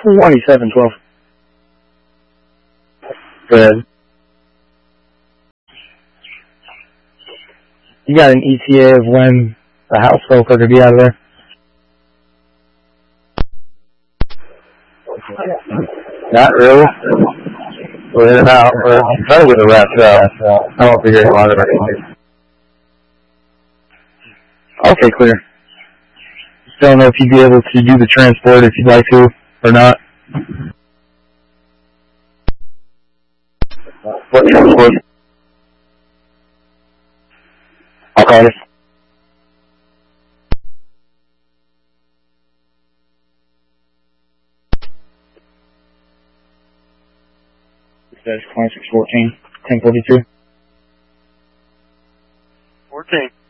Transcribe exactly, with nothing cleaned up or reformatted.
twenty-seven twelve. Good. You got an E T A of when the house folk are going to be out of there? Not really. We're in and out. We're trying to get the rest out. I won't be here longer. Okay, clear. Just don't know if you'd be able to do the transport if you'd like to or not. What transport? I'll call you. That's twenty-six fourteen, ten forty-two. fourteen.